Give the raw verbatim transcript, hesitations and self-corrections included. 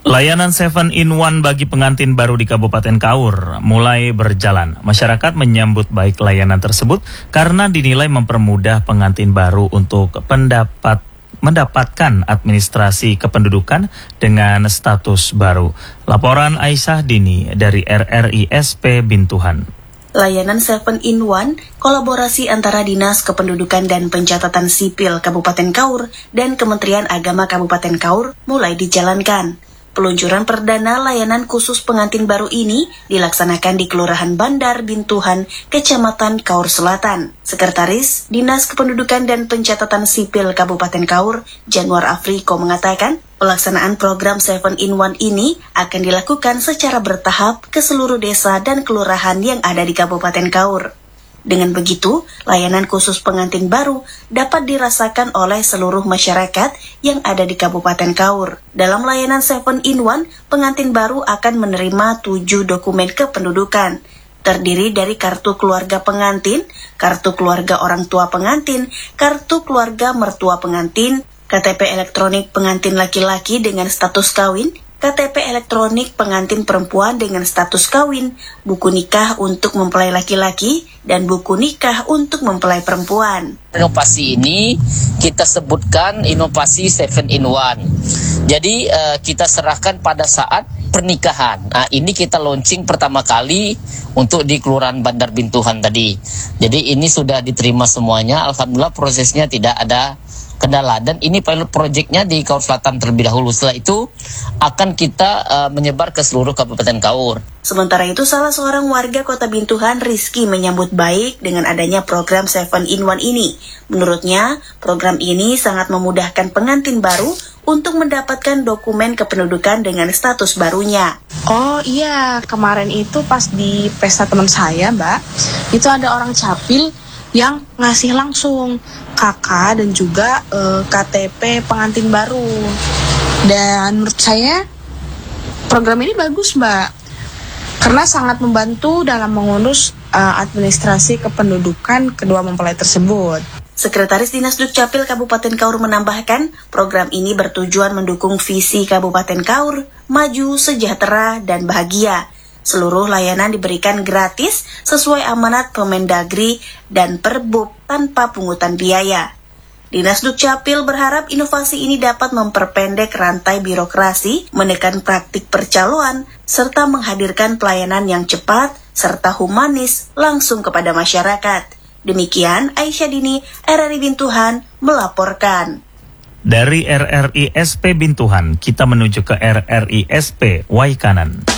Layanan seven in one bagi pengantin baru di Kabupaten Kaur mulai berjalan. Masyarakat menyambut baik layanan tersebut karena dinilai mempermudah pengantin baru untuk pendapat mendapatkan administrasi kependudukan dengan status baru. Laporan Aisyah Dini dari R R I S P Bintuhan. Layanan seven in one, kolaborasi antara Dinas Kependudukan dan Pencatatan Sipil Kabupaten Kaur dan Kementerian Agama Kabupaten Kaur mulai dijalankan. Peluncuran perdana layanan khusus pengantin baru ini dilaksanakan di Kelurahan Bandar Bintuhan, Kecamatan Kaur Selatan. Sekretaris Dinas Kependudukan dan Pencatatan Sipil Kabupaten Kaur, Januar Afriko mengatakan, pelaksanaan program seven in one ini akan dilakukan secara bertahap ke seluruh desa dan kelurahan yang ada di Kabupaten Kaur. Dengan begitu, layanan khusus pengantin baru dapat dirasakan oleh seluruh masyarakat yang ada di Kabupaten Kaur. Dalam layanan seven in one, pengantin baru akan menerima tujuh dokumen kependudukan, terdiri dari kartu keluarga pengantin, kartu keluarga orang tua pengantin, kartu keluarga mertua pengantin, K T P elektronik pengantin laki-laki dengan status kawin, K T P elektronik pengantin perempuan dengan status kawin, buku nikah untuk mempelai laki-laki, dan buku nikah untuk mempelai perempuan. Inovasi ini kita sebutkan inovasi seven in one. Jadi uh, kita serahkan pada saat pernikahan. Nah, ini kita launching pertama kali untuk di Kelurahan Bandar Bintuhan tadi. Jadi ini sudah diterima semuanya. Alhamdulillah prosesnya tidak ada kendala, dan ini pilot projectnya di Kaur Selatan terlebih dahulu. Setelah itu akan kita uh, menyebar ke seluruh Kabupaten Kaur. Sementara itu, salah seorang warga Kota Bintuhan, Rizky, menyambut baik dengan adanya program seven in one ini. Menurutnya, program ini sangat memudahkan pengantin baru untuk mendapatkan dokumen kependudukan dengan status barunya. Oh iya, kemarin itu pas di pesta teman saya, Mbak, itu ada orang capil yang ngasih langsung K K dan juga uh, K T P pengantin baru. Dan menurut saya program ini bagus, Mbak, karena sangat membantu dalam mengurus uh, administrasi kependudukan kedua mempelai tersebut. Sekretaris Dinas Dukcapil Kabupaten Kaur menambahkan, program ini bertujuan mendukung visi Kabupaten Kaur maju, sejahtera, dan bahagia. Seluruh layanan diberikan gratis sesuai amanat Kemendagri dan Perbub tanpa pungutan biaya. Dinas Dukcapil berharap inovasi ini dapat memperpendek rantai birokrasi, menekan praktik percaloan, serta menghadirkan pelayanan yang cepat serta humanis langsung kepada masyarakat. Demikian Aisyah Dini, R R I Bintuhan, melaporkan. Dari R R I S P Bintuhan, kita menuju ke R R I S P Waikanan.